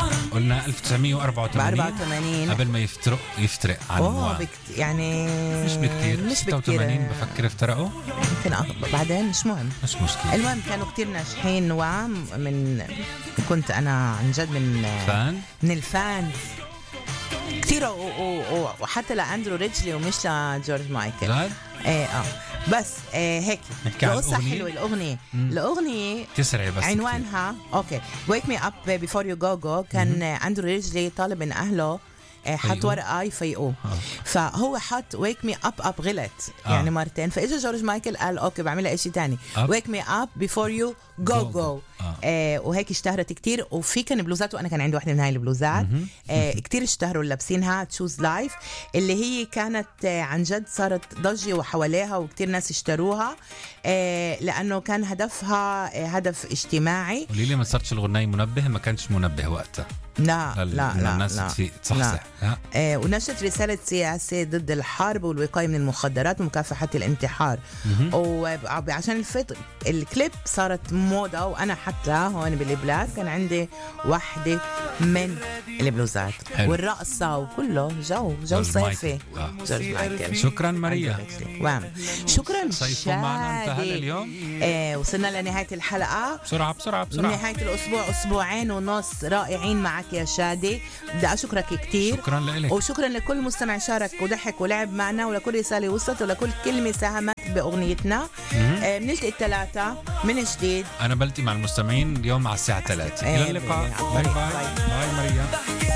قلنا 1984 84 قبل ما يفترق عن يعني مش بكتير 86 بفكر افترقوا يمكن بعدين مش مهم، مش مشكلة. المهم كانوا كتير ناجحين كنت أنا عن جد من الفانز كتير وحتى لأندرو ريدجلي ومش لجورج مايكل. بس هيك قصة حلوة الأغنية تسرع بس عنوانها اوكي Wake Me Up Before You Go Go. كان أندرو ريدجلي طالب من أهله حط ورقة يفيقوه فهو حط Wake Me Up غلط يعني مرتين، فإجا جورج مايكل قال أوكي بعملها إشي تاني Wake Me Up Before You Go. وهيك اشتهرت كتير. وفي كان بلوزات وأنا كان عندي واحدة من هاي البلوزات كتير اشتهروا لابسينها Choose Life اللي هي كانت عن جد صارت ضجة وحواليها وكتير ناس اشتروها لأنه كان هدفها هدف اجتماعي. وليلي ما صارتش الغناية منبه، ما كانش منبه وقتها. لا الناس تصحصح. ونشرت رسالة سياسية ضد الحرب والوقاية من المخدرات ومكافحة الانتحار. وعشان الكليب صارت موضة، وأنا حتى هون بالبلاد كان عندي واحدة من البلوزات والرقصة وكله جو صيفي. شكرا ماريا. شكرا معنا انتهى اليوم. وصلنا لنهاية الحلقة بسرعة نهاية الأسبوع أسبوعين ونص رائعين معك يا شادي. بدي أشكرك كتير. شكرا لك وشكرا لكل مستمع شارك وضحك ولعب معنا ولكل رسالة وصلت ولكل كلمة ساهمت بأغنيتنا. بنلتقي الثلاثة من جديد. أنا بلتقي مع المستمعين اليوم على الساعة 3. إلى اللقاء. باي ماريا.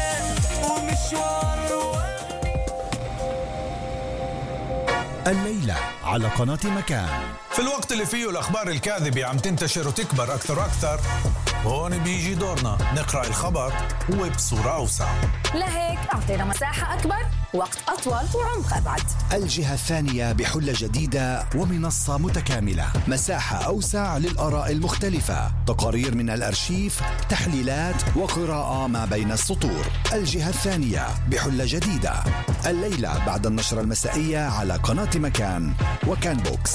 الليلة على قناة مكان. في الوقت اللي فيه الأخبار الكاذبة عم تنتشر وتكبر أكثر وأكثر، هون بيجي دورنا نقرأ الخبر وبصورة أوسع. لهيك أعطينا مساحة أكبر، وقت أطول وعمق أبعد. الجهة الثانية بحلة جديدة ومنصة متكاملة، مساحة أوسع للآراء المختلفة، تقارير من الأرشيف، تحليلات وقراءة ما بين السطور. الجهة الثانية بحلة جديدة الليلة بعد النشرة المسائية على قناة مكان وكان بوكس.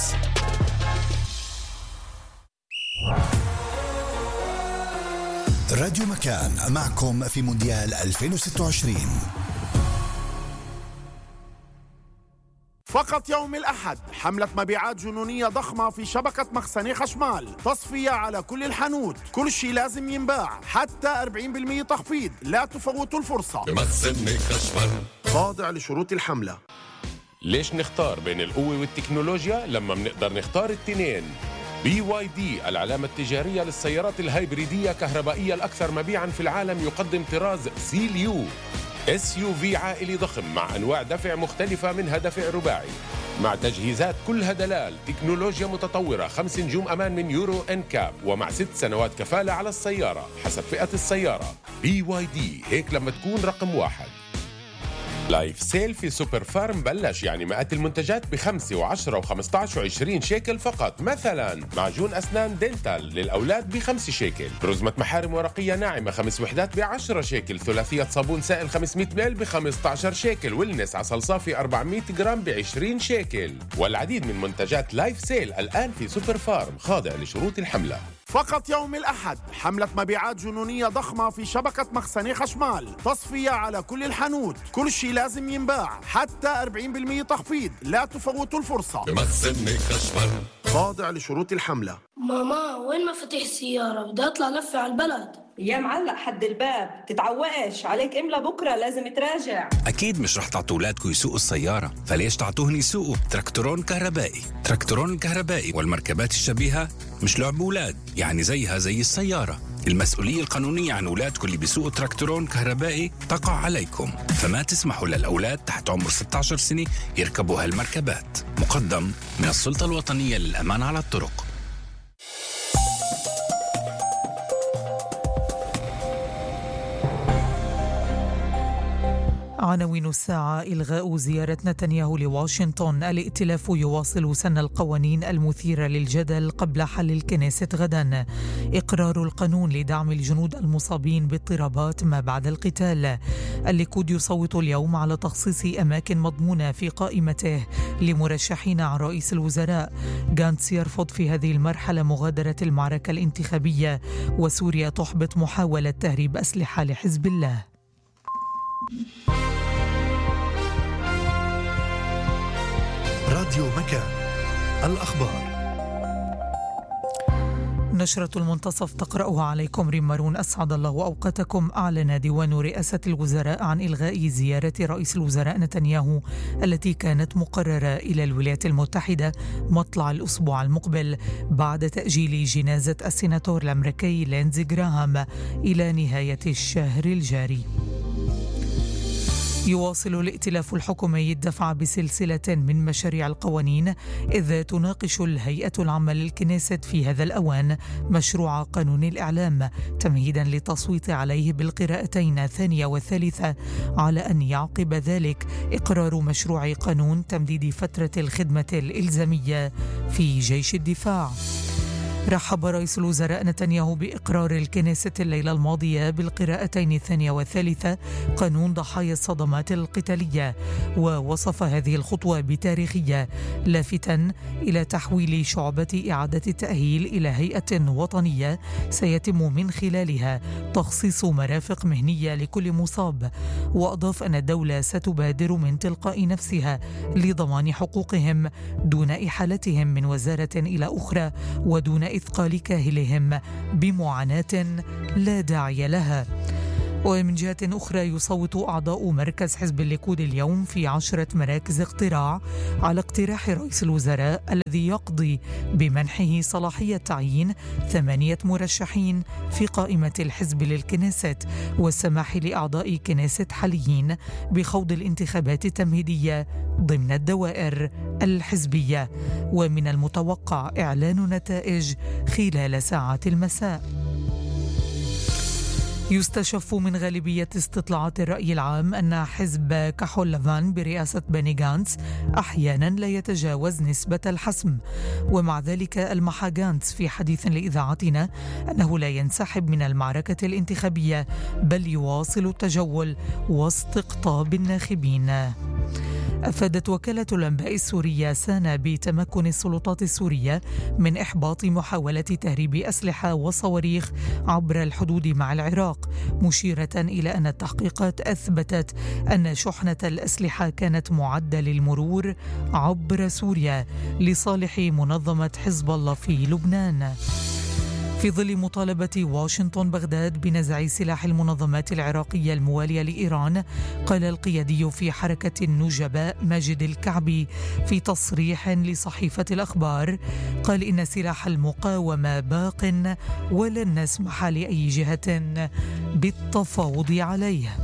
راديو مكان معكم في مونديال 2026. فقط يوم الأحد حملة مبيعات جنونية ضخمة في شبكة مخزني خشمال، تصفية على كل الحانوت، كل شيء لازم ينباع، حتى 40% تخفيض، لا تفوتوا الفرصة. مخزني خشمال خاضع لشروط الحملة. ليش نختار بين القوة والتكنولوجيا لما بنقدر نختار التنين؟ BYD العلامة التجارية للسيارات الهايبريدية كهربائية الأكثر مبيعاً في العالم، يقدم طراز سيليو SUV عائلي ضخم مع أنواع دفع مختلفة، منها دفع رباعي مع تجهيزات كلها دلال، تكنولوجيا متطورة، 5 نجوم أمان من يورو NCAP، ومع 6 سنوات كفالة على السيارة حسب فئة السيارة. BYD هيك لما تكون رقم 1. لايف سيل في سوبر فارم بلش، يعني مئات المنتجات ب5 و10 و15 و20 شيكل فقط. مثلا معجون أسنان دينتال للأولاد ب5 شيكل، رزمة محارم ورقية ناعمة 5 وحدات ب10 شيكل، ثلاثية صابون سائل 500 مل ب15 شيكل، ويلنس عسل صافي 400 جرام ب20 شيكل. والعديد من منتجات لايف سيل الآن في سوبر فارم، خاضع لشروط الحملة. فقط يوم الأحد حملة مبيعات جنونية ضخمة في شبكة مخزني خشمال، تصفية على كل الحانوت، كل شيء لازم ينباع، حتى 40% تخفيض، لا تفوتوا الفرصة. مخزني خشمال خاضع لشروط الحملة. ماما وين مفاتيح السيارة؟ بدي أطلع لفة على البلد. يا معلق حد الباب، تتعوقش عليك، املا بكرة لازم تراجع. أكيد مش رح تعطوا أولادكم يسوقوا السيارة، فليش تعطوهن يسوقوا تراكتورون كهربائي؟ تراكتورون الكهربائي والمركبات الشبيهة مش لعب أولاد، يعني زيها زي السيارة. المسؤولية القانونية عن أولادكم اللي بيسوقوا تراكتورون كهربائي تقع عليكم، فما تسمحوا للأولاد تحت عمر 16 سنة يركبوا هالمركبات. مقدم من السلطة الوطنية للأمان على الطرق. عناوين الساعة: إلغاء زيارة نتنياهو لواشنطن، الائتلاف يواصل سن القوانين المثيرة للجدل قبل حل الكنيسة غدا، إقرار القانون لدعم الجنود المصابين باضطرابات ما بعد القتال، الليكود يصوت اليوم على تخصيص أماكن مضمونة في قائمته لمرشحين عن رئيس الوزراء، غانتس يرفض في هذه المرحلة مغادرة المعركة الانتخابية، وسوريا تحبط محاولة تهريب أسلحة لحزب الله. راديو مكان، الأخبار. نشرة المنتصف تقرأها عليكم ريم مارون. أسعد الله أوقاتكم. أعلن ديوان رئاسة الوزراء عن إلغاء زيارة رئيس الوزراء نتنياهو التي كانت مقررة إلى الولايات المتحدة مطلع الأسبوع المقبل بعد تأجيل جنازة السيناتور الأمريكي لينزي جراهام إلى نهاية الشهر الجاري. يواصل الائتلاف الحكومي الدفع بسلسلة من مشاريع القوانين، إذ تناقش الهيئة العامة للكنيسة في هذا الأوان مشروع قانون الإعلام تمهيدا للتصويت عليه بالقراءتين الثانية والثالثة، على أن يعقب ذلك إقرار مشروع قانون تمديد فترة الخدمة الإلزامية في جيش الدفاع. رحب رئيس الوزراء نتنياهو بإقرار الكنيسة الليلة الماضية بالقراءتين الثانية والثالثة قانون ضحايا الصدمات القتالية، ووصف هذه الخطوة بتاريخية، لافتا إلى تحويل شعبة إعادة التأهيل إلى هيئة وطنية سيتم من خلالها تخصيص مرافق مهنية لكل مصاب. وأضاف أن الدولة ستبادر من تلقاء نفسها لضمان حقوقهم دون إحالتهم من وزارة إلى أخرى ودون إثقال كاهلهم بمعاناة لا داعي لها. ومن جهة أخرى يصوت أعضاء مركز حزب الليكود اليوم في 10 مراكز اقتراع على اقتراح رئيس الوزراء الذي يقضي بمنحه صلاحية تعيين 8 مرشحين في قائمة الحزب للكنيسة، والسماح لأعضاء كنيسة حاليين بخوض الانتخابات التمهيدية ضمن الدوائر الحزبية. ومن المتوقع إعلان نتائج خلال ساعات المساء. يستشف من غالبية استطلاعات الرأي العام أن حزب كحول لافان برئاسة بني غانتس أحيانا لا يتجاوز نسبة الحسم، ومع ذلك ألمح غانتس في حديث لإذاعتنا أنه لا ينسحب من المعركة الانتخابية بل يواصل التجول وسط اقطاب الناخبين. أفادت وكالة الأنباء السورية سانا بتمكن السلطات السورية من إحباط محاولة تهريب أسلحة وصواريخ عبر الحدود مع العراق، مشيرة إلى أن التحقيقات أثبتت أن شحنة الأسلحة كانت معدة للمرور عبر سوريا لصالح منظمة حزب الله في لبنان. في ظل مطالبة واشنطن بغداد بنزع سلاح المنظمات العراقية الموالية لإيران، قال القيادي في حركة النجباء ماجد الكعبي في تصريح لصحيفة الأخبار، قال إن سلاح المقاومة باق ولن نسمح لأي جهة بالتفاوض عليه.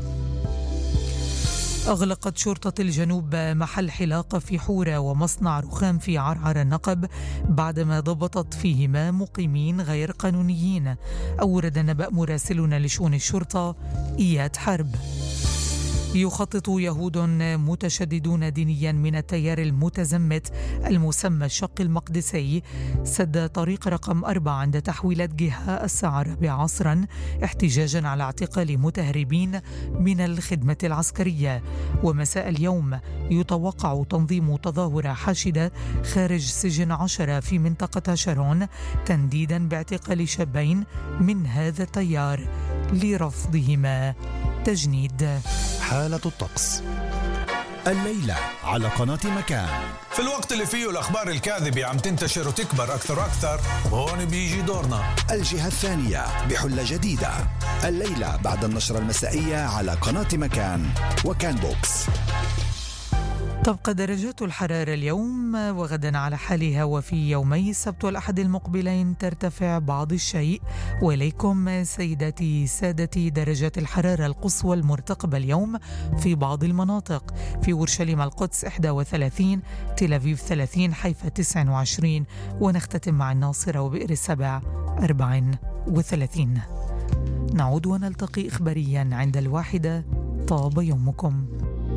أغلقت شرطة الجنوب محل حلاقة في حورة ومصنع رخام في عرعر النقب بعدما ضبطت فيهما مقيمين غير قانونيين، أورد نبأ مراسلنا لشؤون الشرطة إياد حرب. يخطط يهود متشددون دينيا من التيار المتزمت المسمى الشق المقدسي سد طريق رقم 4 عند تحويلة جهة الساعة 4 عصرا احتجاجا على اعتقال متهربين من الخدمة العسكرية. ومساء اليوم يتوقع تنظيم تظاهرة حاشدة خارج سجن 10 في منطقة شارون تنديدا باعتقال شابين من هذا التيار لرفضهما تجنيد. حالة الطقس الليلة على قناة مكان. في الوقت اللي فيه الأخبار الكاذبة عم تنتشر وتكبر أكثر وأكثر، هون بيجي دورنا. الجهة الثانية بحلة جديدة الليلة بعد النشرة المسائية على قناة مكان وكان بوكس. تبقى درجات الحرارة اليوم وغدا على حالها، وفي يومي السبت والأحد المقبلين ترتفع بعض الشيء. وإليكم سيداتي سادتي درجات الحرارة القصوى المرتقبة اليوم في بعض المناطق: في أورشليم القدس 31، تل أبيب 30، حيفا 29، ونختتم مع الناصرة وبئر السبع 34. نعود ونلتقي إخباريا عند 1. طاب يومكم.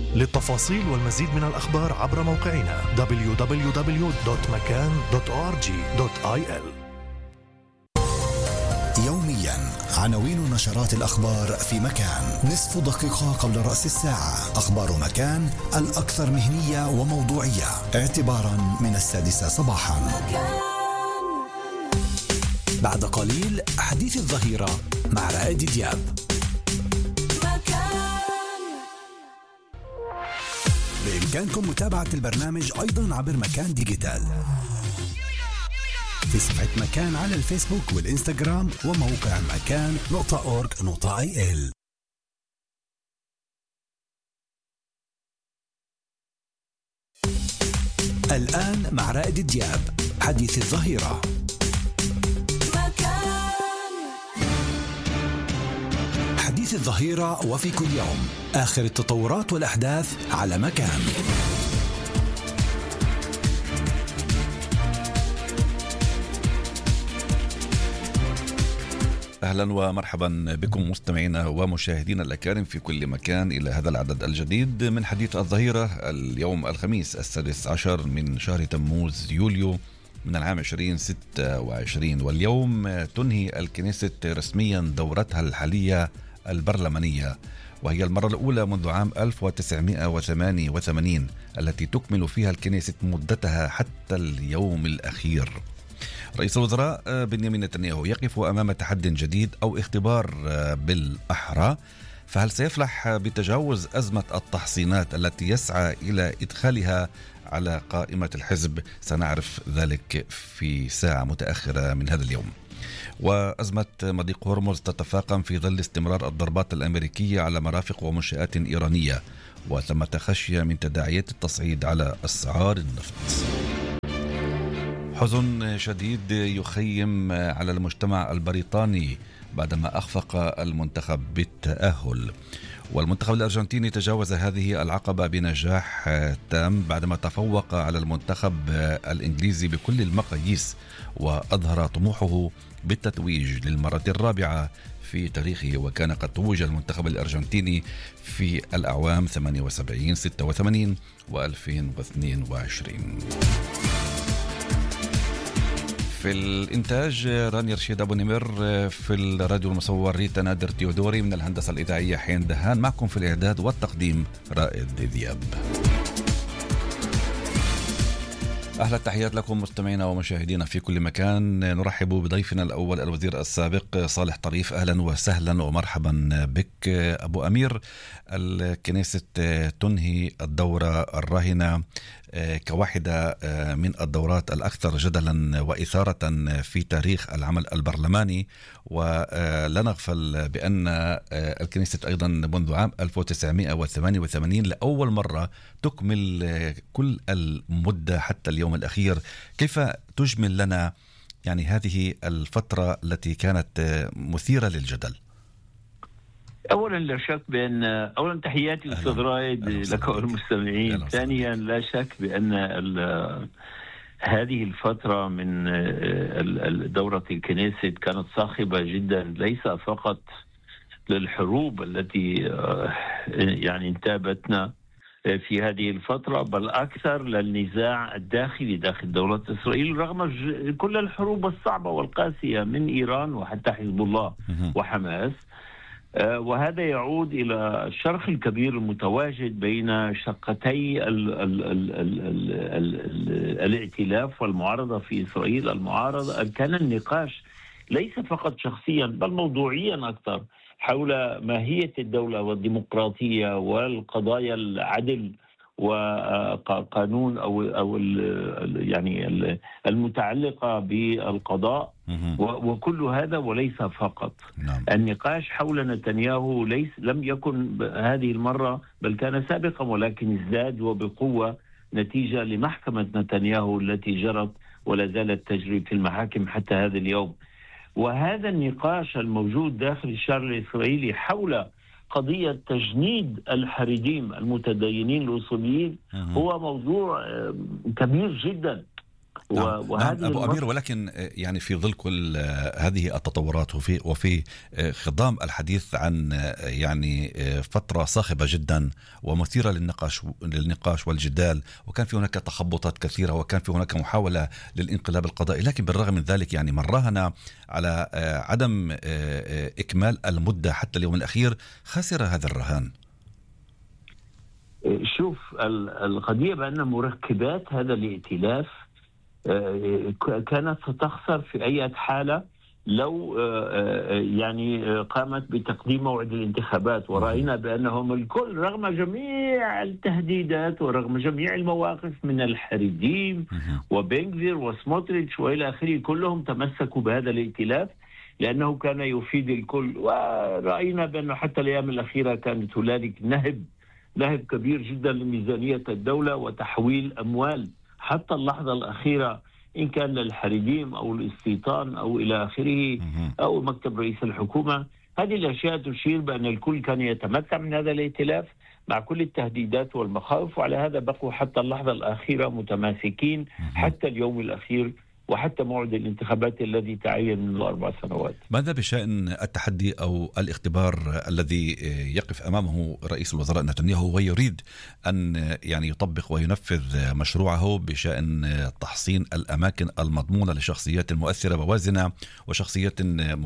للتفاصيل والمزيد من الأخبار عبر موقعنا www.makan.org.il. يوميا عناوين نشرات الأخبار في مكان، نصف دقيقة قبل رأس الساعة. أخبار مكان الأكثر مهنية وموضوعية اعتبارا من 6 صباحا. بعد قليل حديث الظهيرة مع رائد دياب. بإمكانكم متابعة البرنامج أيضا عبر مكان ديجيتال في صفحة مكان على الفيسبوك والإنستغرام وموقع مكان.org.il. الآن مع رائد دياب حديث الظهيرة. حديث الظهيرة وفي كل يوم آخر التطورات والأحداث على مكان. أهلا ومرحبا بكم مستمعينا ومشاهدينا الأكارم في كل مكان إلى هذا العدد الجديد من حديث الظهيرة. اليوم الخميس 16 من شهر تموز يوليو من العام 2026، واليوم تنهي الكنيسة رسميا دورتها الحالية البرلمانية، وهي المرة الأولى منذ عام 1988 التي تكمل فيها الكنيسة مدتها حتى اليوم الأخير. رئيس الوزراء بنيامين نتنياهو يقف أمام تحد جديد أو اختبار بالأحرى، فهل سيفلح بتجاوز أزمة التحصينات التي يسعى إلى إدخالها على قائمة الحزب؟ سنعرف ذلك في ساعة متأخرة من هذا اليوم. وأزمة مضيق هرمز تتفاقم في ظل استمرار الضربات الأمريكية على مرافق ومنشآت إيرانية، وثمة خشية من تداعيات التصعيد على أسعار النفط. حزن شديد يخيم على المجتمع البريطاني بعدما أخفق المنتخب بالتأهل، والمنتخب الأرجنتيني تجاوز هذه العقبة بنجاح تام بعدما تفوق على المنتخب الإنجليزي بكل المقاييس، وأظهر طموحه بالتتويج للمرة الرابعة في تاريخه، وكان قد توج المنتخب الأرجنتيني في الأعوام 78 86 و2022. في الإنتاج رانيا رشيد أبو نمر، في الراديو المصور ريتا نادر تيودوري، من الهندسة الإذاعية حين دهان، معكم في الإعداد والتقديم رائد دياب. أهلا التحيات لكم مستمعينا ومشاهدينا في كل مكان. نرحب بضيفنا الأول الوزير السابق صالح طريف. أهلا وسهلا ومرحبا بك أبو أمير. الكنيسة تنهي الدورة الراهنة كواحدة من الدورات الأكثر جدلا وإثارة في تاريخ العمل البرلماني، ولا نغفل بأن الكنيسة أيضا منذ عام 1988 لأول مرة تكمل كل المدة حتى اليوم الأخير. كيف تجمل لنا يعني هذه الفترة التي كانت مثيرة للجدل؟ أولا لا شك بأن أولا تحياتي أستاذ رائد لك والمستمعين. ثانيا لا شك بأن هذه الفترة من دورة الكنيسة كانت صاخبة جدا، ليس فقط للحروب التي يعني انتابتنا في هذه الفترة، بل أكثر للنزاع الداخلي داخل دولة إسرائيل رغم كل الحروب الصعبة والقاسية من إيران وحتى حزب الله وحماس. وهذا يعود إلى الشرخ الكبير المتواجد بين شقتي الائتلاف والمعارضة في إسرائيل. المعارضة كان النقاش ليس فقط شخصيا بل موضوعيا أكثر حول ماهية الدولة والديمقراطية والقضايا العدل وقانون أو يعني المتعلقة بالقضاء وكل هذا، وليس فقط النقاش حول نتنياهو لم يكن هذه المرة بل كان سابقا، ولكن ازداد وبقوة نتيجة لمحكمة نتنياهو التي جرت ولا زالت تجري في المحاكم حتى هذا اليوم. وهذا النقاش الموجود داخل الشارع الإسرائيلي حول قضية تجنيد الحريديم المتدينين الأصوليين هو موضوع كبير جدا. نعم أبو أمير، ولكن يعني في ظل كل هذه التطورات وفي خضام الحديث عن يعني فترة صاخبة جدا ومثيرة للنقاش والجدال، وكان في هناك تخبطات كثيرة وكان في هناك محاولة للانقلاب القضائي، لكن بالرغم من ذلك يعني من راهن على عدم إكمال المدة حتى اليوم الأخير خسر هذا الرهان. شوف القضية بأن مركبات هذا الائتلاف كانت ستخسر في أي حالة لو يعني قامت بتقديم موعد الانتخابات، ورأينا بأنهم الكل رغم جميع التهديدات ورغم جميع المواقف من الحريديم وبنغفير وسموتريتش وإلى آخره كلهم تمسكوا بهذا الائتلاف لأنه كان يفيد الكل. ورأينا بأنه حتى الأيام الأخيرة كانت هنالك نهب كبير جدا لميزانية الدولة وتحويل أموال حتى اللحظة الأخيرة، إن كان للحريديم أو الاستيطان أو إلى آخره أو مكتب رئيس الحكومة. هذه الأشياء تشير بأن الكل كان يتمتع من هذا الائتلاف مع كل التهديدات والمخاوف، وعلى هذا بقوا حتى اللحظة الأخيرة متماسكين حتى اليوم الأخير وحتى موعد الانتخابات الذي تعين من 4 سنوات. ماذا بشأن التحدي أو الاختبار الذي يقف أمامه رئيس الوزراء نتنياهو ويريد أن يعني يطبق وينفذ مشروعه بشأن تحصين الأماكن المضمونة لشخصيات مؤثرة ووازنة وشخصيات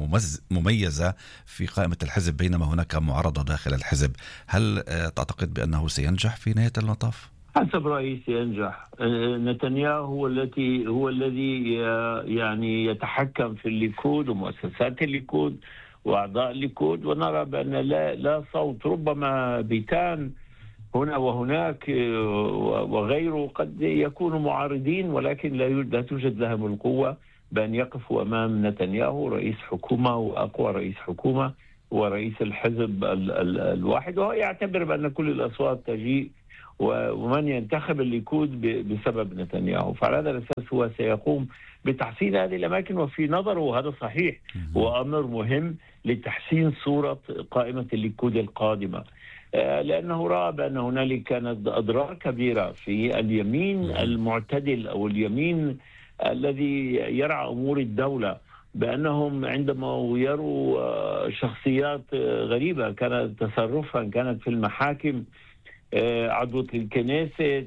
مميزة في قائمة الحزب بينما هناك معارضة داخل الحزب؟ هل تعتقد بأنه سينجح في نهاية المطاف؟ حسب رئيس ينجح. نتنياهو هو الذي يعني يتحكم في الليكود ومؤسسات الليكود وأعضاء الليكود، ونرى بأن لا صوت، ربما بيتان هنا وهناك وغيره قد يكونوا معارضين، ولكن لا توجد لهم القوة بأن يقفوا أمام نتنياهو رئيس حكومة وأقوى رئيس حكومة ورئيس الحزب الواحد، وهو يعتبر بأن كل الأصوات تجيء ومن ينتخب الليكود بسبب نتنياهو. فعلى هذا الأساس هو سيقوم بتحسين هذه الأماكن، وفي نظره هذا صحيح هو أمر مهم لتحسين صورة قائمة الليكود القادمة، لأنه رأى بأن هنالك كانت أضرار كبيرة في اليمين المعتدل أو اليمين الذي يرعى أمور الدولة، بأنهم عندما يروا شخصيات غريبة كانت تصرفها كانت في المحاكم عضوة الكنيست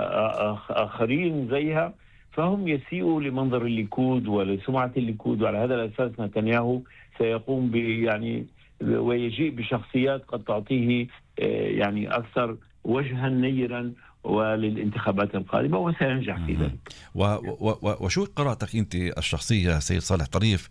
وآخرين زيها، فهم يسيئوا لمنظر الليكود ولسمعة الليكود. وعلى هذا الأساس نتنياهو سيقوم يعني ويجيء بشخصيات قد تعطيه يعني أكثر وجها نيرا وللانتخابات القادمة، وسينجح في ذلك. وشو قراءتك أنت الشخصية سيد صالح طريف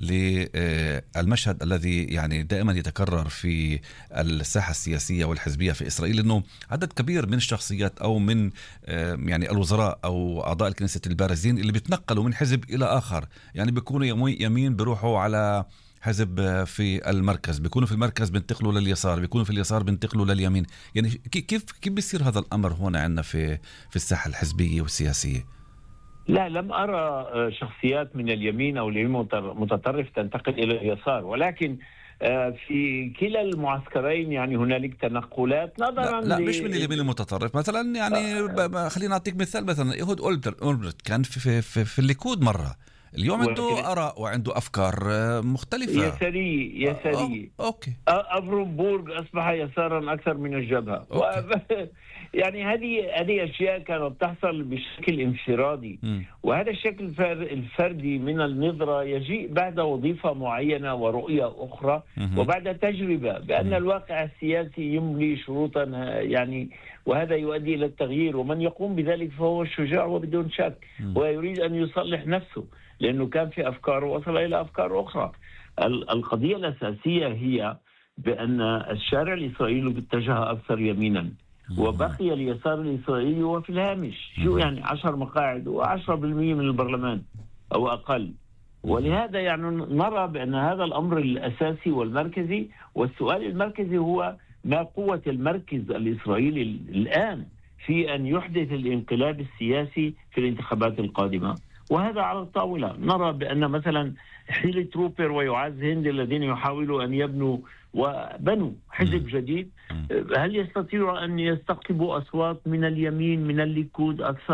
للمشهد الذي يعني دائما يتكرر في الساحة السياسية والحزبية في إسرائيل، أنه عدد كبير من الشخصيات أو من يعني الوزراء أو أعضاء الكنيسة البارزين اللي بيتنقلوا من حزب إلى آخر، يعني بيكونوا يمين بيروحوا على حزب في المركز، بيكونوا في المركز بينتقلوا لليسار، بيكونوا في اليسار بينتقلوا لليمين. يعني كيف بيصير هذا الأمر هنا عندنا في الساحة الحزبية والسياسية؟ لا، لم أرى شخصيات من اليمين أو اليمين متطرف تنتقل إلى اليسار، ولكن في كلا المعسكرين يعني هنالك تنقلات نظرا لا مش من اليمين المتطرف مثلا، يعني خلينا نعطيك مثال، مثلا إيهود أولمرت كان في الليكود مرة، اليوم عنده آراء وعنده أفكار مختلفة، يساري أوكي. أفرومبورغ أصبح يسارا أكثر من الجبهة. يعني هذه أشياء كانت تحصل بشكل انفرادي، وهذا الشكل الفردي من النظرة يجيء بعد وظيفة معينة ورؤية أخرى وبعد تجربة بأن الواقع السياسي يملي شروطا يعني، وهذا يؤدي إلى التغيير، ومن يقوم بذلك فهو شجاع وبدون شك، ويريد أن يصلح نفسه لأنه كان في أفكار ووصل إلى أفكار أخرى. القضية الأساسية هي بأن الشارع الإسرائيلي اتجه أكثر يمينا، وبقي اليسار الإسرائيلي هو في الهامش، شو يعني 10 مقاعد و10% من البرلمان أو أقل. ولهذا يعني نرى بأن هذا الأمر الأساسي والمركزي، والسؤال المركزي هو ما قوة المركز الإسرائيلي الآن في أن يحدث الانقلاب السياسي في الانتخابات القادمة، وهذا على الطاولة. نرى بأن مثلا حيلي تروبر ويعز هند الذين يحاولوا أن يبنوا وبنوا حزب جديد، هل يستطيعوا أن يستقطبوا أصوات من اليمين من الليكود أكثر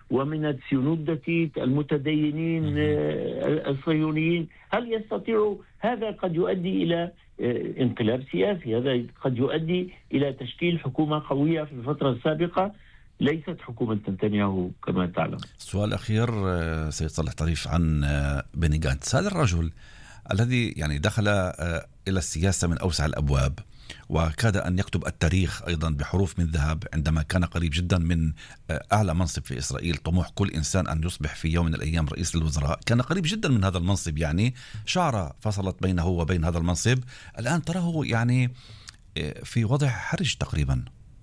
ومن السيونودتيت المتدينين الصهيونيين. هل يستطيعوا؟ هذا قد يؤدي إلى انقلاب سياسي، هذا قد يؤدي إلى تشكيل حكومة قوية في الفترة السابقة، ليست حكومة نتنياهو كما تعلم. سؤال أخير سيد صالح طريف عن بني غانتس، هذا الرجل الذي يعني دخل إلى السياسة من أوسع الأبواب وكاد أن يكتب التاريخ أيضا بحروف من ذهب عندما كان قريب جدا من أعلى منصب في إسرائيل. طموح كل إنسان أن يصبح في يوم من الأيام رئيس الوزراء، كان قريب جدا من هذا المنصب، يعني شعرة فصلت بينه وبين هذا المنصب. الآن تراه يعني في وضع حرج تقريبا.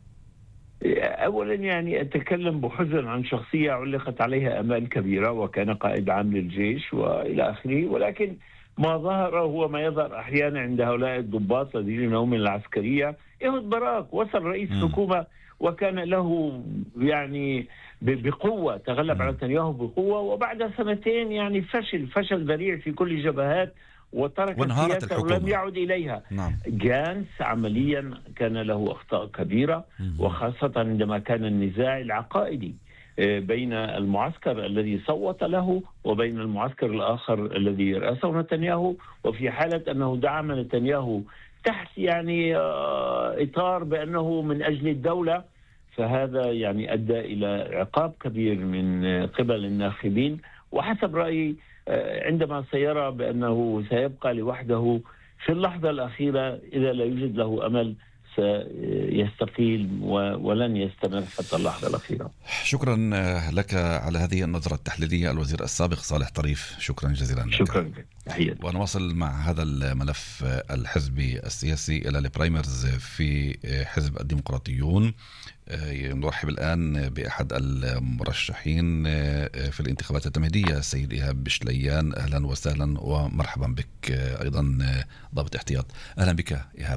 أولا يعني أتكلم بحزن عن شخصية علقت عليها أمال كبيرة، وكان قائد عام للجيش وإلى آخره، ولكن ما ظهر هو ما يظهر أحيانا عند هؤلاء الضباط الذين ينهون من العسكرية. إيهود باراك وصل رئيس حكومة وكان له يعني بقوة، تغلب على نتنياهو بقوة، وبعد سنتين يعني فشل ذريع في كل الجبهات وترك السياسة ولم يعد إليها. نعم. جانس عمليا كان له أخطاء كبيرة، وخاصة عندما كان النزاع العقائدي بين المعسكر الذي صوت له وبين المعسكر الآخر الذي رأسه نتنياهو، وفي حالة أنه دعم نتنياهو تحت يعني إطار بأنه من أجل الدولة، فهذا يعني أدى إلى عقاب كبير من قبل الناخبين. وحسب رأيي عندما سيرى بأنه سيبقى لوحده في اللحظة الأخيرة إذا لا يوجد له أمل سيستقيل ولن يستمر حتى اللحظة الأخيرة. شكرا لك على هذه النظرة التحليلية الوزير السابق صالح طريف، شكرا جزيلا لك. شكرا. ونواصل مع هذا الملف الحزبي السياسي إلى البرايمرز في حزب الديمقراطيون. نرحب الآن بأحد المرشحين في الانتخابات التمهيدية السيد إيهاب بشليان. أهلا وسهلا ومرحبا بك، أيضا ضابط احتياط. أهلا بك إيهاب.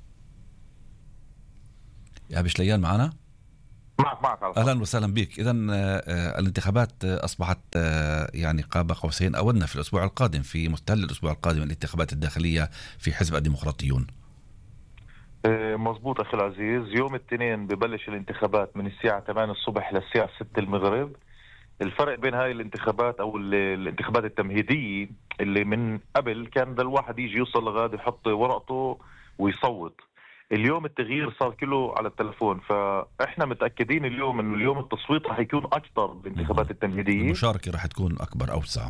إيهاب بشليان معنا؟ معك. أهلا وسهلا بك. إذن الانتخابات أصبحت يعني قاب قوسين أو أدنى في الأسبوع القادم، في مستهل الأسبوع القادم الانتخابات الداخلية في حزب الديمقراطيون. مظبوط أخي العزيز، يوم الاثنين ببلش الانتخابات من الساعة 8 الصبح للساعة 6 المغرب. الفرق بين هاي الانتخابات أو الانتخابات التمهيدية اللي من قبل كان ده الواحد يجي يوصل لغاية يحط ورقته ويصوت. اليوم التغيير صار كله على التلفون، فإحنا متأكدين اليوم إنه اليوم التصويت راح يكون أكثر بالانتخابات التمهيدية، المشاركة راح تكون أكبر أوسع،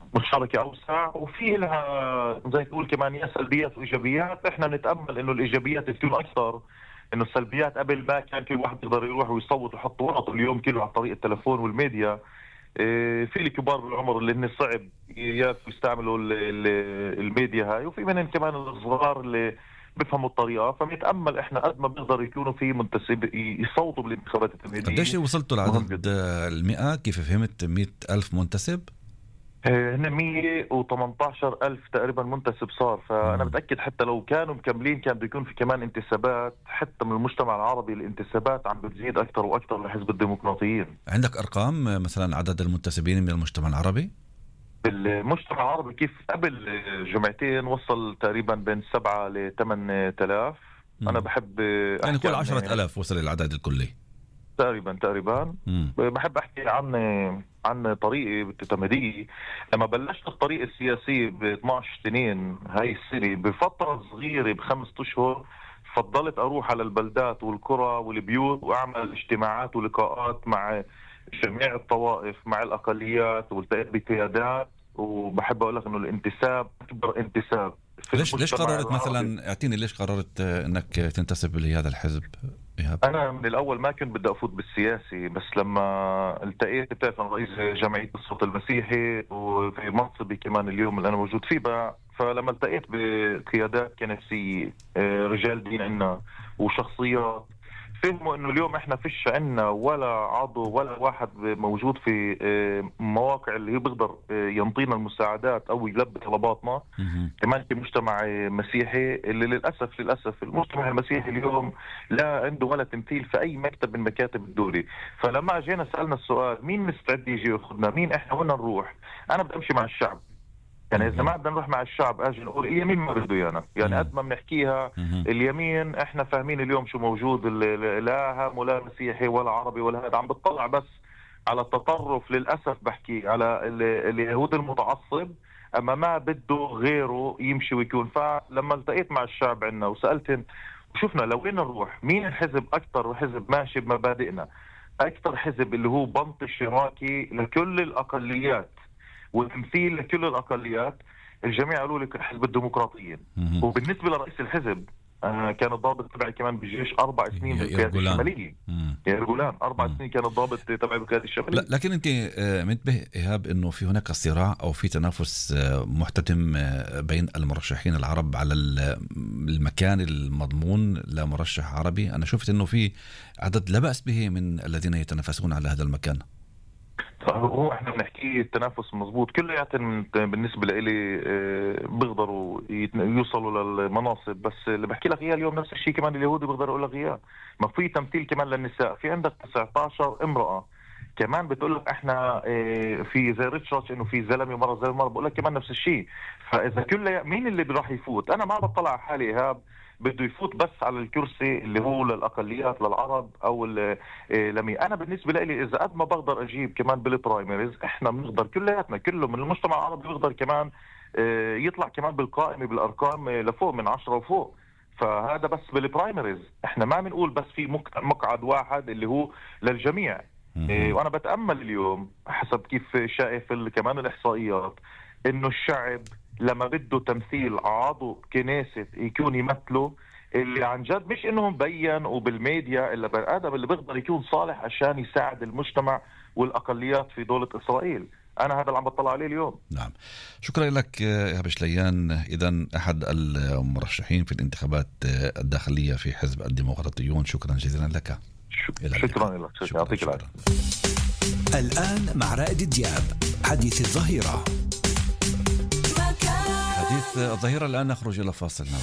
وفي لها زي تقول كمان يا سلبيات وإيجابيات. إحنا نتأمل إنه الإيجابيات تكون أكثر، إنه السلبيات قبل ما كان كل واحد يقدر يروح ويصوت ويحط ورقته، اليوم كله عن طريق التلفون والميديا. في الكبار بالعمر اللي هن صعب يستعملوا الميديا هاي، وفي منهم كمان الصغار اللي بيفهموا الطريقة. فمتأمل إحنا قد ما بنقدر يكونوا في منتسب يصوتوا بالانتخابات التمهيدية. قديش وصلتوا لعدد 100؟ كيف فهمت 100,000 منتسب؟ هنا 118,000 تقريبا منتسب صار. فأنا متأكد حتى لو كانوا مكملين كان بيكون في كمان انتسابات حتى من المجتمع العربي. الانتسابات عم بتزيد أكثر وأكثر لحزب الديمقراطيين. عندك أرقام مثلا عدد المنتسبين من المجتمع العربي؟ المجتمع العربي كيف قبل جمعتين وصل تقريبا بين 7 ل 8,000. أنا بحب يعني كل 10,000 وصل العدد الكلي تقريبا. بحب أحكي عن طريقي بالتمهيدية. لما بلشت الطريق السياسي ب 12/2 هاي السنة، بفترة صغيرة ب5 أشهر فضلت أروح على البلدات والقرى والبيوت وأعمل اجتماعات ولقاءات مع جميع الطوائف، مع الأقليات، والتقيت بقيادات. وبحب أقول لك إنه الانتساب أكبر انتساب. ليش قررت مثلا، اعطيني ليش قررت انك تنتسب لهذا الحزب؟ انا من الاول ما كنت بدي افوت بالسياسي، بس لما التقيت بتعرف انا رئيس جمعية الصوت المسيحي وفي منصبي كمان اليوم اللي انا موجود فيه فلما التقيت بقيادات كنسية، رجال دين عنا وشخصيات، فهموا انه اليوم احنا فيش عنا ولا عضو ولا واحد موجود في مواقع اللي هي بيقدر ينطينا المساعدات او يلبي طلباتنا. كمان في مجتمع مسيحي اللي للاسف المجتمع المسيحي اليوم لا عنده ولا تمثيل في اي مكتب من مكاتب الدولة. فلما اجينا سألنا السؤال مين مستعد يجي ياخذنا، مين احنا، وين نروح؟ انا بدي امشي مع الشعب. يعني إذا ما بدنا نروح مع الشعب أجي نقول اليمين ما بده يانا، يعني قد ما بنحكيها اليمين إحنا فاهمين اليوم شو موجود، لا هام ولا مسيحي ولا عربي ولا هذا، عم بتطلع بس على التطرف للأسف، بحكي على اليهود المتعصب، أما ما بده غيره يمشي ويكون. فلما التقيت مع الشعب عنا وسألتهم وشفنا لو وين نروح، مين الحزب أكثر وحزب ماشي بمبادئنا، أكثر حزب اللي هو بنط اشتراكي لكل الأقليات وتمثيل لكل الأقليات، الجميع قالوا لك حزب الديمقراطيين. وبالنسبة لرئيس الحزب كان الضابط تبعي كمان بالجيش 4 سنين بالقيادة الشمالية. يرجولان 4 سنين كان الضابط تبعي بالقيادة الشمالية. لكن أنت منتبه إيهاب أنه في هناك صراع أو في تنافس محتدم بين المرشحين العرب على المكان المضمون لمرشح عربي. أنا شفت أنه في عدد لا بأس به من الذين يتنافسون على هذا المكان. هو احنا بنحكي التنافس مزبوط كلياتهم بالنسبه لي بيقدروا يوصلوا للمناصب، بس اللي بحكي لك اياه اليوم نفس الشيء كمان اليهودي بيقدروا يقول لك اياه. ما في تمثيل كمان للنساء، في عندك 19 امراه كمان بتقول لك احنا في زي ريتشارد انه في زلمه مره زي مره، بقول لك كمان نفس الشيء. فاذا مين اللي راح يفوت؟ انا ما بطلع على حالي ايهاب بده يفوت بس على الكرسي اللي هو للأقليات للعرب أو لمي. أنا بالنسبة لي إذا قد ما بقدر أجيب كمان بالبرايمريز، إحنا بنقدر كلياتنا كله من المجتمع العربي بيقدر كمان يطلع كمان بالقائمة بالأرقام لفوق من 10 وفوق. فهذا بس بالبرايمريز، إحنا ما بنقول بس في مقعد واحد اللي هو للجميع. وأنا بتأمل اليوم حسب كيف شايف كمان الإحصائيات إنه الشعب لما بده تمثيل عضو كنيسة يكون يمثله، اللي عن جد مش انه مبين وبالميديا الا بني ادم اللي بيقدر يكون صالح عشان يساعد المجتمع والاقليات في دولة اسرائيل. انا هذا اللي عم بطلع عليه اليوم. نعم، شكرا لك إيهاب شليان. اذا احد المرشحين في الانتخابات الداخلية في حزب الديمقراطيون، شكرا جزيلا لك. شكرا لك، يعطيك العافية. الآن مع رائد دياب حديث الظهيرة. حديث الظهيرة الآن نخرج إلى فاصل. نعم.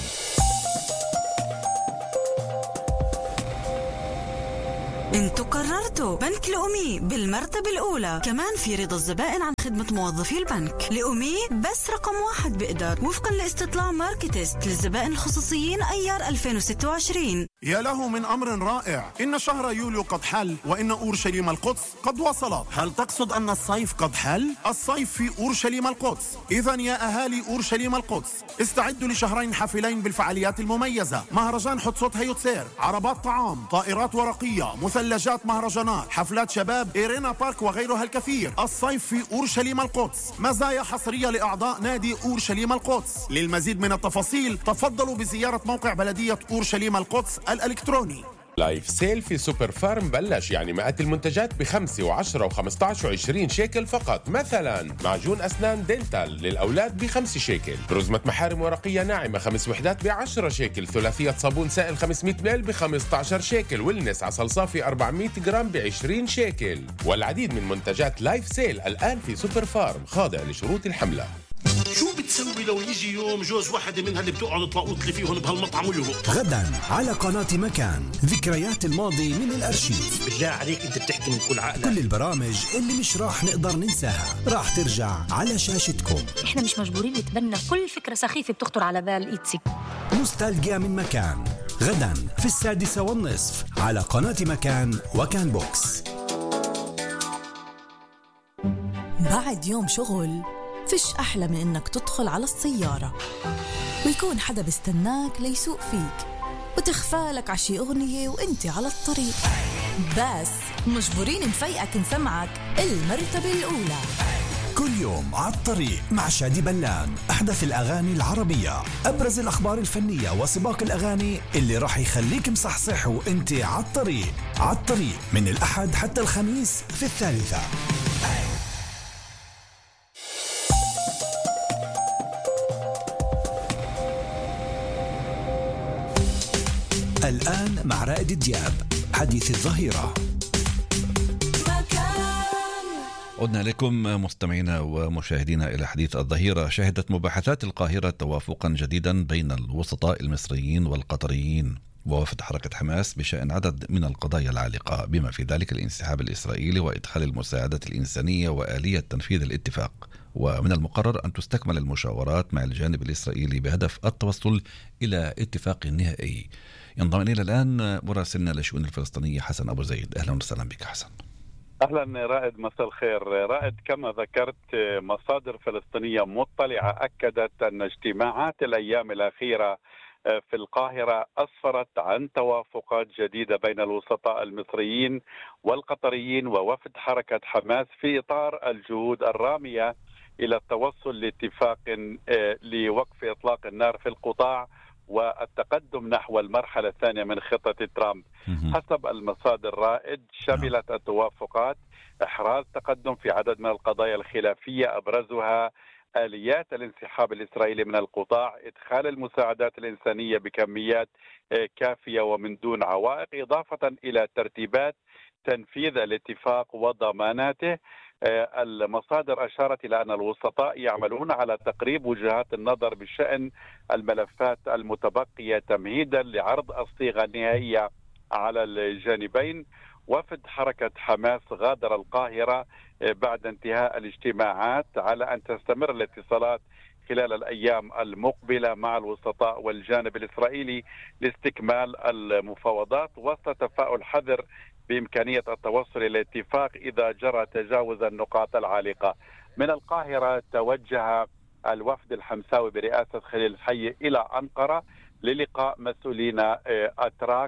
انتوا قررتوا بنك لأمي بالمرتبة الأولى، كمان في رضا الزبائن عن خدمة موظفي البنك. لأمي بس رقم 1 بقدر، وفقا لاستطلاع ماركتست للزبائن الخصوصيين أيار 2026. يا له من أمر رائع، إن شهر يوليو قد حل وإن أورشليم القدس قد وصلت. هل تقصد أن الصيف قد حل؟ الصيف في أورشليم القدس. إذن يا أهالي أورشليم القدس استعدوا لشهرين حافلين بالفعاليات المميزة: مهرجان حتسوت هيوتسير، عربات طعام، طائرات ورقية، مثلجات مهرجانات، حفلات شباب، إيرينا بارك وغيرها الكثير. الصيف في أورشليم القدس، مزايا حصرية لأعضاء نادي أورشليم القدس. للمزيد من التفاصيل تفضلوا بزيارة موقع بلدية أورشليم القدس الإلكتروني. لايف سيل في سوبر فارم بلش، يعني مئات المنتجات ب5 و10 و15 و20 شيكل فقط. مثلا معجون أسنان دينتال للأولاد ب5 شيكل، رزمة محارم ورقية ناعمة 5 وحدات ب10 شيكل، ثلاثية صابون سائل 500 مل ب15 شيكل، والنس عسل صافي 400 جرام ب20 شيكل. والعديد من منتجات لايف سيل الآن في سوبر فارم، خاضع لشروط الحملة. شو بتسوي لو يجي يوم جوز واحدة من اللي بتقعد تلاقوط لي فيهم بهالمطعم ويهرب؟ غدا على قناة مكان، ذكريات الماضي من الأرشيف. بالله عليك انت بتحكي من كل عقلك. كل البرامج اللي مش راح نقدر ننساها راح ترجع على شاشتكم. احنا مش مجبورين نتبنى كل فكرة سخيفة بتخطر على بال إيتسي. نوستالجيا من مكان، غدا في 6:30 على قناة مكان وكان بوكس. بعد يوم شغل فيش أحلى من إنك تدخل على السيارة ويكون حدا بيستناك ليسوق فيك وتخفالك عشي أغنية وإنتي على الطريق، بس مجبورين نفيقك نسمعك المرتبة الأولى. كل يوم على الطريق مع شادي بلان، أحدث الأغاني العربية، أبرز الأخبار الفنية وسباق الأغاني اللي راح يخليك مصحصح وإنتي على الطريق. على الطريق من الأحد حتى الخميس في 3. الآن مع رائد دياب حديث الظهيرة. عدنا لكم مستمعينا ومشاهدينا إلى حديث الظهيرة. شهدت مباحثات القاهرة توافقا جديدا بين الوسطاء المصريين والقطريين ووفد حركة حماس بشأن عدد من القضايا العالقة، بما في ذلك الانسحاب الإسرائيلي وإدخال المساعدات الإنسانية وآلية تنفيذ الاتفاق. ومن المقرر أن تستكمل المشاورات مع الجانب الإسرائيلي بهدف التوصل إلى اتفاق نهائي. ينضم إلينا الآن مراسلنا للشؤون الفلسطينية حسن أبو زيد. أهلا وسهلا بك حسن. أهلا رائد، مساء الخير. رائد، كما ذكرت مصادر فلسطينية مطلعة أكدت أن اجتماعات الأيام الأخيرة في القاهرة أسفرت عن توافقات جديدة بين الوسطاء المصريين والقطريين ووفد حركة حماس في إطار الجهود الرامية إلى التوصل لاتفاق لوقف إطلاق النار في القطاع والتقدم نحو المرحلة الثانية من خطة ترامب. حسب المصادر رائد، شملت التوافقات إحراز تقدم في عدد من القضايا الخلافية، أبرزها آليات الانسحاب الإسرائيلي من القطاع، إدخال المساعدات الإنسانية بكميات كافية ومن دون عوائق، إضافة إلى ترتيبات تنفيذ الاتفاق وضماناته. المصادر أشارت إلى أن الوسطاء يعملون على تقريب وجهات النظر بشأن الملفات المتبقية تمهيدا لعرض الصيغة النهائية على الجانبين. وفد حركة حماس غادر القاهرة بعد انتهاء الاجتماعات على أن تستمر الاتصالات خلال الأيام المقبلة مع الوسطاء والجانب الإسرائيلي لاستكمال المفاوضات، وسط تفاؤل حذر بإمكانية التوصل إلى اتفاق إذا جرى تجاوز النقاط العالقة. من القاهرة توجه الوفد الحمساوي برئاسة خليل الحي إلى أنقرة للقاء مسؤولين أتراك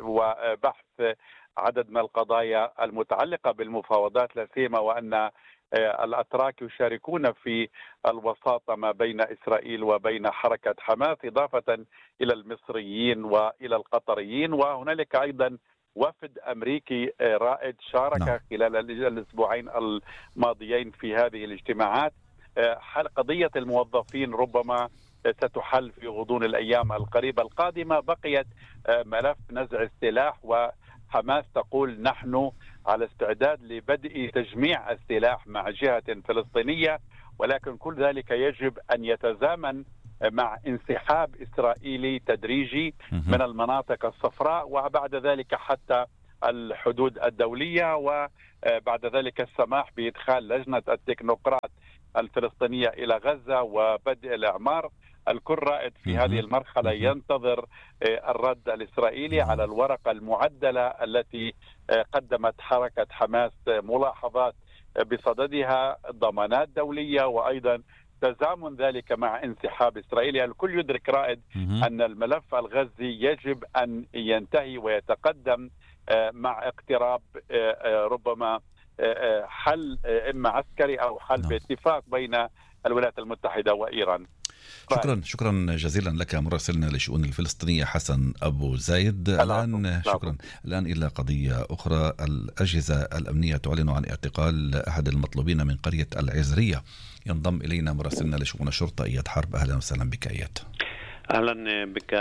وبحث عدد من القضايا المتعلقة بالمفاوضات، لا سيما وأن الأتراك يشاركون في الوساطة ما بين إسرائيل وبين حركة حماس، إضافة إلى المصريين وإلى القطريين. وهنالك أيضا وفد أمريكي رائد شارك خلال الأسبوعين الماضيين في هذه الاجتماعات. قضية الموظفين ربما ستحل في غضون الأيام القريبة القادمة. بقيت ملف نزع السلاح، وحماس تقول نحن على استعداد لبدء تجميع السلاح مع جهة فلسطينية، ولكن كل ذلك يجب أن يتزامن مع انسحاب إسرائيلي تدريجي من المناطق الصفراء، وبعد ذلك حتى الحدود الدولية، وبعد ذلك السماح بإدخال لجنة التكنوقراط الفلسطينية إلى غزة وبدء الإعمار. الكل رائد في هذه المرحلة ينتظر الرد الإسرائيلي على الورقة المعدلة التي قدمت حركة حماس ملاحظات بصددها، ضمانات دولية، وأيضا تزامن ذلك مع انسحاب إسرائيل. الكل يدرك رائد أن الملف الغزي يجب أن ينتهي ويتقدم مع اقتراب ربما حل إما عسكري أو حل باتفاق بين الولايات المتحدة وإيران. شكرا جزيلا لك مراسلنا لشؤون الفلسطينية حسن أبو زايد. الآن إلى قضية أخرى. الأجهزة الأمنية تعلن عن اعتقال أحد المطلوبين من قرية العزرية. ينضم إلينا مراسلنا لشؤون الشرطة إياد حرب. أهلا وسهلا بك إياد. أهلا بك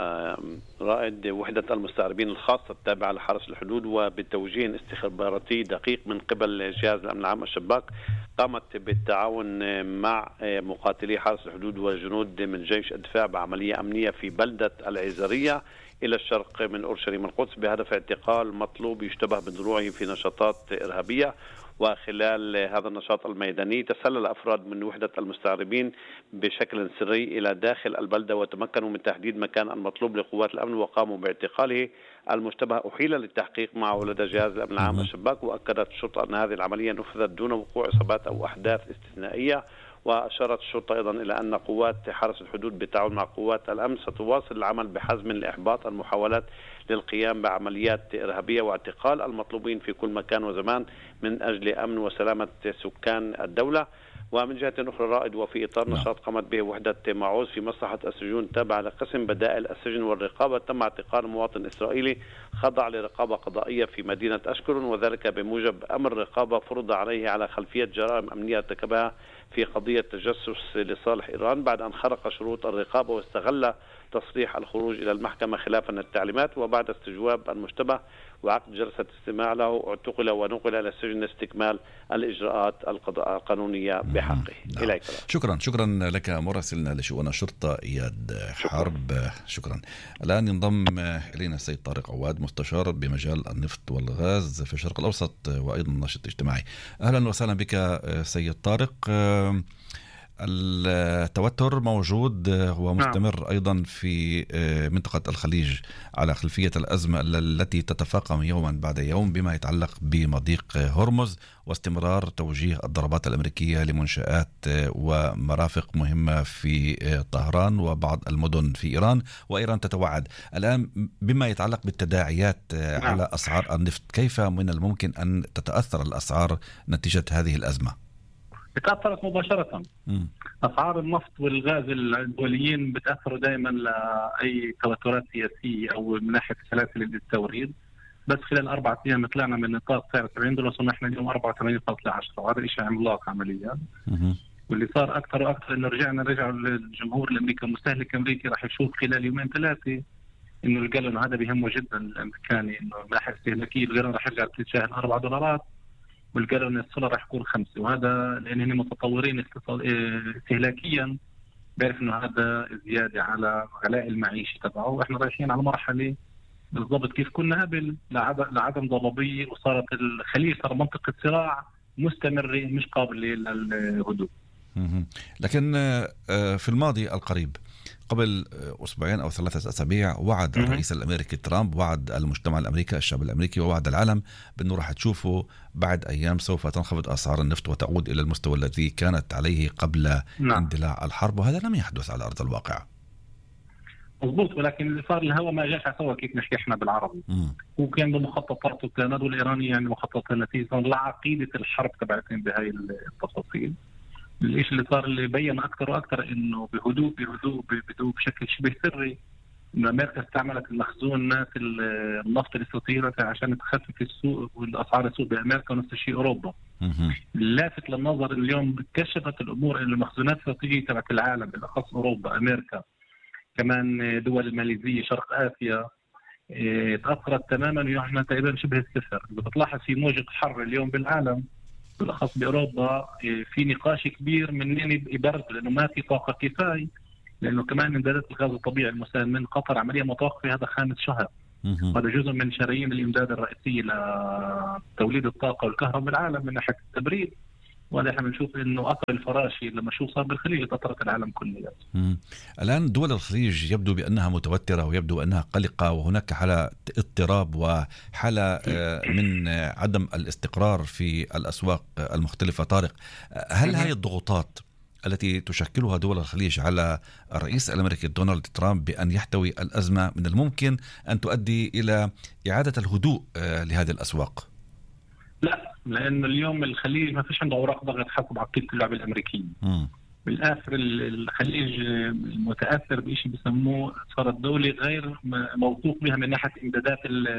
رائد. وحدة المستعربين الخاصة التابعة لحرس الحدود وبتوجيه استخباراتي دقيق من قبل جهاز الأمن العام الشباك قامت بالتعاون مع مقاتلي حرس الحدود وجنود من جيش الدفاع بعملية أمنية في بلدة العزرية إلى الشرق من أورشليم القدس بهدف اعتقال مطلوب يشتبه بدروعه في نشاطات إرهابية. وخلال هذا النشاط الميداني تسلل أفراد من وحدة المستعربين بشكل سري إلى داخل البلدة وتمكنوا من تحديد مكان المطلوب لقوات الأمن وقاموا باعتقاله. المشتبه أحيل للتحقيق مع ولدى جهاز الأمن العام الشباك، وأكدت الشرطة أن هذه العملية نفذت دون وقوع إصابات أو أحداث استثنائية. وأشارت الشرطة أيضا إلى أن قوات حرس الحدود بالتعاون مع قوات الأمن ستواصل العمل بحزم لإحباط المحاولات للقيام بعمليات إرهابية واعتقال المطلوبين في كل مكان وزمان من أجل أمن وسلامة سكان الدولة. ومن جهة أخرى رائد، وفي إطار نشاط قامت به وحدة معوز في مصلحة السجون تابعة لقسم بدائل السجن والرقابة، تم اعتقال مواطن إسرائيلي خضع لرقابة قضائية في مدينة أشكرون، وذلك بموجب أمر رقابة فرض عليه على خلفية جرائم أمنية ارتكبها في قضية تجسس لصالح إيران بعد أن خرق شروط الرقابة واستغل تصريح الخروج إلى المحكمة خلافا للتعليمات. وبعد استجواب المشتبه وعقد جلسة استماع له اعتقل ونقل إلى السجن لاستكمال الإجراءات القانونية بحقه. إليك. شكرا لك مراسلنا لشؤون الشرطة إياد حرب. شكرا. الآن ينضم إلينا السيد طارق عواد، مستشار بمجال النفط والغاز في الشرق الأوسط وأيضا ناشط اجتماعي. أهلا وسهلا بك سيد طارق. التوتر موجود ومستمر أيضا في منطقة الخليج على خلفية الأزمة التي تتفاقم يوما بعد يوم بما يتعلق بمضيق هرمز واستمرار توجيه الضربات الأمريكية لمنشآت ومرافق مهمة في طهران وبعض المدن في إيران، وإيران تتوعد الآن بما يتعلق بالتداعيات على أسعار النفط. كيف من الممكن أن تتأثر الأسعار نتيجة هذه الأزمة؟ تأثرت مباشرة. أسعار النفط والغاز الدوليين بتأثروا دائما لأي توترات سياسية أو من ناحية سلاسل التوريد. بس خلال 4 أيام طلعنا من نطاق سعر $70 وصلنا احنا اليوم 84.10، وهذا شيء عملاق عمليا. واللي صار أكثر وأكثر إنه رجعوا الجمهور الأمريكي المستهلك الأمريكي راح يشوف خلال 2-3 إنه الجالون هذا بيهمه جدا الأمريكاني، إنه من ناحية استهلاكية الجالون راح يرجع تتجاه $4 والجالون السولار راح يكون 5، وهذا لأن هن متطورين استهلاكيا بيعرف إنه هذا زيادة على غلاء المعيشة تبعه، وإحنا رايحين على مرحلة بالضبط كيف كنا قبل لعدم ضبابية، وصارت الخليج صار منطقة صراع مستمرة مش قابلة للهدوء. لكن في الماضي القريب قبل 2 أو 3 أسابيع وعد الرئيس الأمريكي ترامب، وعد المجتمع الأمريكي الشعب الأمريكي ووعد العالم بأنه راح تشوفوا بعد أيام سوف تنخفض أسعار النفط وتعود إلى المستوى الذي كانت عليه قبل اندلاع الحرب، وهذا لم يحدث على أرض الواقع. مضبوط، ولكن اللي صار الهوى ما جاش على سوا كيف نحكي احنا بالعربي. وكان بمخططات وكانت والإيرانية يعني مخططات نتيجة لعقيدة الحرب تبعتين بهاي التفاصيل. الشيء اللي صار اللي بين أكثر وأكثر إنه بهدوء بشكل شبه سري إنه أمريكا استعملت المخزونات النفط الاستراتيجية عشان تخفف السوق والأسعار السوق بأمريكا، ونفس الشيء أوروبا. لافت للنظر اليوم كشفت الأمور إنه المخزونات الاستراتيجية تبعت العالم بالأخص أوروبا أمريكا كمان دول الماليزية شرق آسيا تأثرت تماما، ويعني تقريبا شبه الصفر. بتلاحظ في موجة حر اليوم بالعالم بالأخص بأوروبا في نقاش كبير منين يبرد، لأنه ما في طاقة كفاية، لأنه كمان إمدادات الغاز الطبيعي المساهم من قطر عملية متوقفة هذا 5 شهر. هذا جزء من شرايين الإمداد الرئيسية لتوليد الطاقة والكهرباء بالعالم من ناحية التبريد، وهذا احنا بنشوف انه اثر الفراشي لما شو صار بالخليج اثرت العالم كله. الان دول الخليج يبدو بانها متوتره ويبدو انها قلقه، وهناك حاله اضطراب وحاله من عدم الاستقرار في الاسواق المختلفه. طارق، هل هذه الضغوطات التي تشكلها دول الخليج على الرئيس الامريكي دونالد ترامب بان يحتوي الازمه من الممكن ان تؤدي الى اعاده الهدوء لهذه الاسواق؟ لا، لأن اليوم الخليج ما فيش عنده أوراق ضغط حسب عقيدة اللعب الأمريكية. بالآخر الخليج متأثر بشيء بيسموه صارت دولة غير موثوق بها من ناحية إمدادات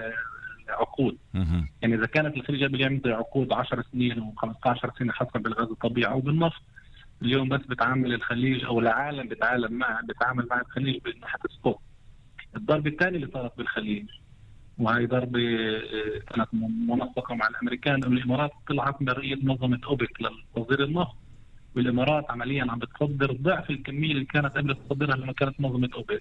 العقود. يعني إذا كانت الخليج قبل يمضي عقود 10 سنين و15 سنة حسب بالغاز الطبيعي أو بالنفط، اليوم بس بتعامل الخليج أو العالم بتعامل مع الخليج من ناحية السبوت. الضربة الثانية اللي صارت بالخليج وهي ضربة كانت منسقة مع الأمريكان، الإمارات طلعت برية منظمة أوبك لتصدير النفط، والإمارات عمليا عم بتصدر ضعف الكمية اللي كانت قبل تصدرها لما كانت منظمة أوبك.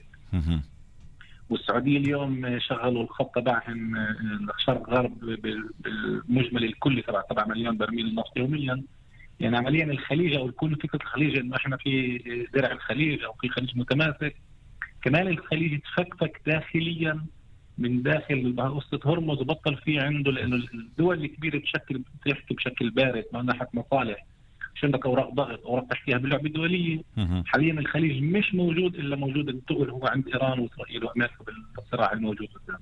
والسعودية اليوم شغلوا الخط تبعهم الشرق غرب بالمجمل الكلي 7 مليون برميل نفط يوميا. يعني عمليا الخليج أو الكل فكرة الخليج إنه إحنا في درع الخليج أو في خليج متماسك. كمان الخليج تفكفك داخليا من داخل قصة هرمز وبطل فيه عنده، لأنه الدول الكبيرة بتحكي بشكل بارد من ناحية مصالح، مش عندك أوراق ضغط أوراق تحكيها باللعبة الدولية. حاليا الخليج مش موجود إلا موجود التقل هو عند إيران وإسرائيل وأمريكا بالصراع الموجود قدام.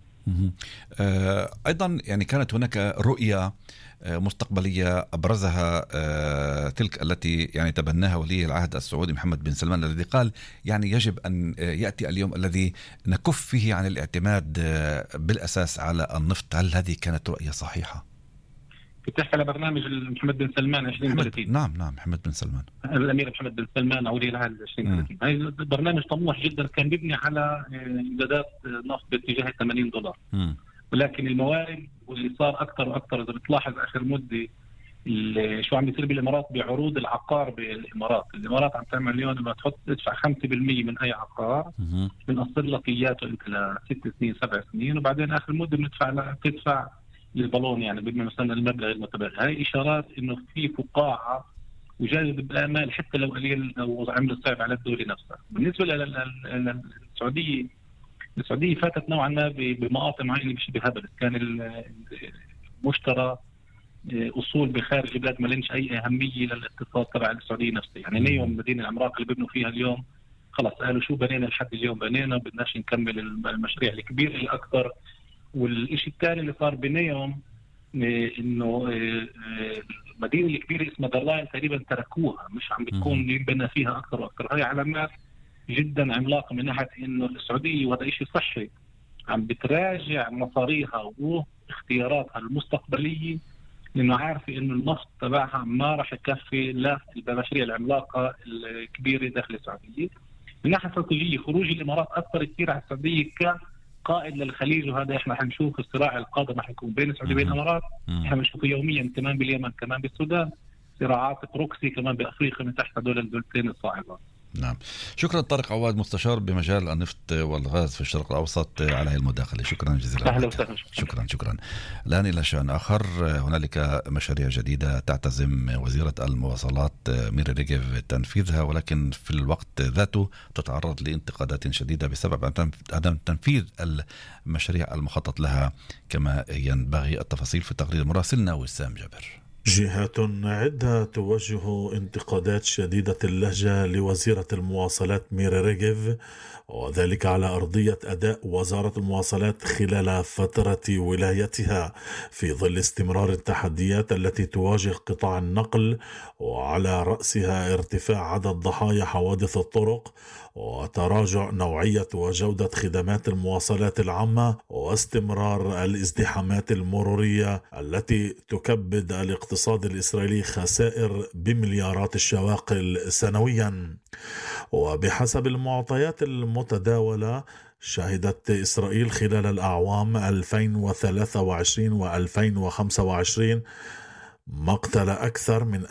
أيضا يعني كانت هناك رؤية مستقبلية أبرزها تلك التي يعني تبناها ولي العهد السعودي محمد بن سلمان، الذي قال يعني يجب أن يأتي اليوم الذي نكف فيه عن الاعتماد بالأساس على النفط. هل هذه كانت رؤية صحيحة؟ بتحكي على برنامج محمد بن سلمان 2030. نعم محمد بن سلمان الأمير محمد بن سلمان ولي العهد 2030. هاي برنامج طموح جدا، كان بيبني على إمدادات نفط باتجاه $80. ولكن الموارد واللي صار أكثر وأكثر إذا بتلاحظ آخر مدة شو عم يصير بالإمارات بعروض العقار بالإمارات عم تعمل اليوم لما تدفع 5% من أي عقار بنقصر لك إياته أنت ل6 سنين 7 سنين، وبعدين آخر مدة بتدفع للبالون يعني مثلا المبلغ المتبقي. هاي إشارات إنه في فقاعة وجاذب الآمال حتى لو قليل أو عمل صعب على الدولة نفسها. بالنسبة للسعودية فاتت نوعا ما بمقاطع معينة بشبه هبل. كان المشترى أصول بخارج البلاد ما لنش أي أهمية للاقتصاد تبع السعودية نفسها. يعني نيوم المدينة العملاقة اللي بيبنوا فيها اليوم خلاص قالوا شو بنينا لحد اليوم بنينا، بدناش نكمل المشاريع الكبيرة الأكثر. والإشي الثاني اللي صار بنيوم إنه المدينة الكبيرة اسمها دلاين تقريبا تركوها، مش عم بتكون يبنى فيها أكثر وأكثر. هاي علامات جدا عملاقة من ناحية إنه السعودية وهذا إشي صحي عم بتراجع مصاريها واختياراتها المستقبلية، لأنه عارفة إنه النفط تبعها ما راح يكفي لا المشاريع العملاقة الكبيرة داخل السعودية. من ناحية استراتيجية خروج الإمارات أثر كثير على السعودية كقائد للخليج، وهذا إحنا حنشوف الصراع القادم راح يكون بين السعودية وبين الإمارات. إحنا بنشوفه يوميا كمان باليمن كمان بالسودان، صراعات بروكسي كمان بأفريقيا من تحت هذول الدولتين الصاعدات. نعم، شكرا طارق عواد مستشار بمجال النفط والغاز في الشرق الأوسط على هذه المداخلة. شكرا جزيلا. أهلا وسهلا. شكرا. الآن إلى شأن آخر. هنالك مشاريع جديدة تعتزم وزيرة المواصلات ميري ريغيف تنفيذها، ولكن في الوقت ذاته تتعرض لانتقادات شديدة بسبب عدم تنفيذ المشاريع المخطط لها كما ينبغي. التفاصيل في تقرير مراسلنا وسام جابر. جهات عدة توجه انتقادات شديدة اللهجة لوزيرة المواصلات ميري ريغيف، وذلك على أرضية أداء وزارة المواصلات خلال فترة ولايتها في ظل استمرار التحديات التي تواجه قطاع النقل، وعلى رأسها ارتفاع عدد ضحايا حوادث الطرق وتراجع نوعية وجودة خدمات المواصلات العامة واستمرار الازدحامات المرورية التي تكبد الاقتصاد الإسرائيلي خسائر بمليارات الشواقل سنويا. وبحسب المعطيات المتداولة شهدت إسرائيل خلال الأعوام 2023 و2025 مقتل أكثر من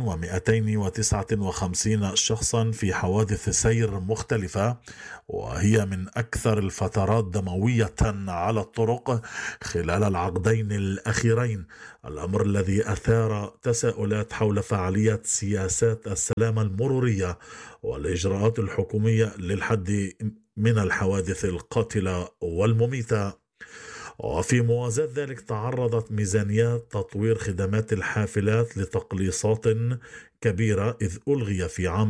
1259 شخصا في حوادث سير مختلفة، وهي من أكثر الفترات دموية على الطرق خلال العقدين الأخيرين، الأمر الذي أثار تساؤلات حول فعالية سياسات السلامة المرورية والإجراءات الحكومية للحد من الحوادث القاتلة والمميتة. وفي موازاة ذلك تعرضت ميزانيات تطوير خدمات الحافلات لتقليصات كبيرة، إذ ألغي في عام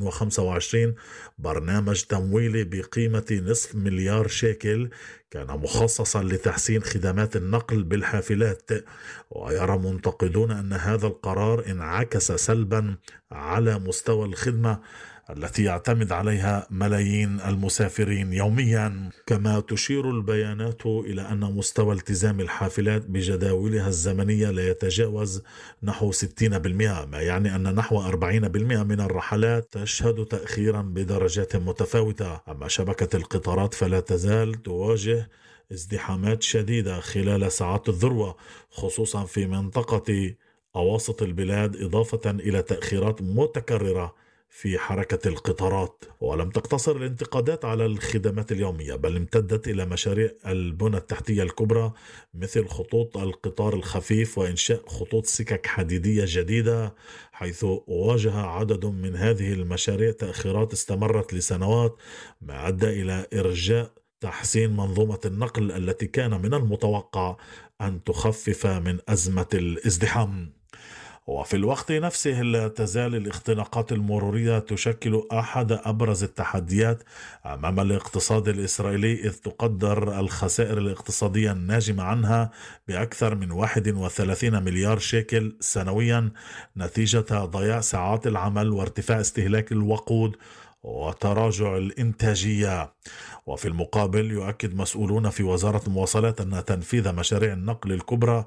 2025 برنامج تمويلي بقيمة نصف مليار شيكل كان مخصصا لتحسين خدمات النقل بالحافلات. ويرى منتقدون أن هذا القرار انعكس سلبا على مستوى الخدمة التي يعتمد عليها ملايين المسافرين يوميا. كما تشير البيانات إلى أن مستوى التزام الحافلات بجداولها الزمنية لا يتجاوز نحو 60%، ما يعني أن نحو 40% من الرحلات تشهد تأخيرا بدرجات متفاوتة. أما شبكة القطارات فلا تزال تواجه ازدحامات شديدة خلال ساعات الذروة، خصوصا في منطقة أواسط البلاد، إضافة إلى تأخيرات متكررة في حركة القطارات. ولم تقتصر الانتقادات على الخدمات اليومية، بل امتدت إلى مشاريع البنى التحتية الكبرى مثل خطوط القطار الخفيف وإنشاء خطوط سكك حديدية جديدة، حيث واجه عدد من هذه المشاريع تأخيرات استمرت لسنوات، ما أدى إلى إرجاء تحسين منظومة النقل التي كان من المتوقع أن تخفف من أزمة الازدحام. وفي الوقت نفسه لا تزال الاختناقات المرورية تشكل أحد أبرز التحديات أمام الاقتصاد الإسرائيلي، إذ تقدر الخسائر الاقتصادية الناجمة عنها بأكثر من 31 مليار شيكل سنويا نتيجة ضياع ساعات العمل وارتفاع استهلاك الوقود وتراجع الإنتاجية. وفي المقابل يؤكد مسؤولون في وزارة المواصلات أن تنفيذ مشاريع النقل الكبرى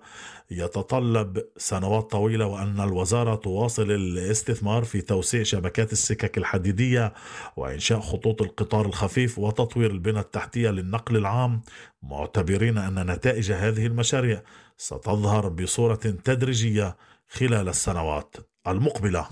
يتطلب سنوات طويلة، وأن الوزارة تواصل الاستثمار في توسيع شبكات السكك الحديدية وإنشاء خطوط القطار الخفيف وتطوير البنى التحتية للنقل العام، معتبرين أن نتائج هذه المشاريع ستظهر بصورة تدريجية خلال السنوات المقبلة.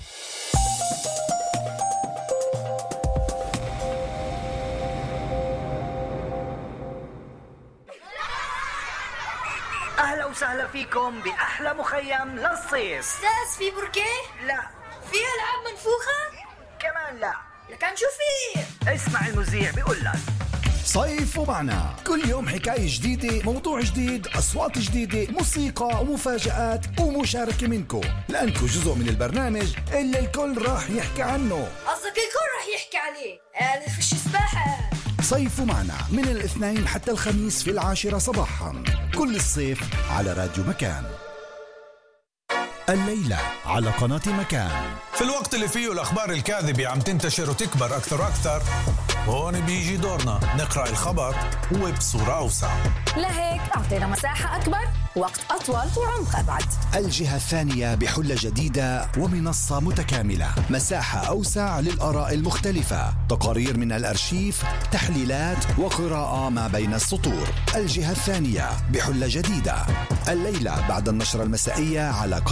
أهلا وسهلا فيكم بأحلى مخيم للصيف. أستاذ في بركيه؟ لا، فيها ألعاب منفوخة؟ كمان لا. لكن شو فيه؟ اسمع المذيع بيقول لك صيفوا معنا، كل يوم حكاية جديدة، موضوع جديد، أصوات جديدة، موسيقى ومفاجآت ومشاركة منكم، لأنكم جزء من البرنامج اللي الكل راح يحكي عنه. قصدك الكل راح يحكي عليه؟ أنا فيش سباحة. صيفوا معنا من الاثنين حتى الخميس في 10 صباحا كل الصيف على راديو مكان. الليلة على قناة مكان. في الوقت اللي فيه الأخبار الكاذبة عم تنتشر وتكبر أكثر وأكثر، هون بيجي دورنا نقرأ الخبر وبصورة أوسع. لهيك أعطينا مساحة أكبر، وقت أطول وعمق أبعد. الجهة الثانية بحلة جديدة ومنصة متكاملة، مساحة أوسع للآراء المختلفة، تقارير من الأرشيف، تحليلات وقراءة ما بين السطور. الجهة الثانية بحلة جديدة الليلة بعد النشرة المسائية على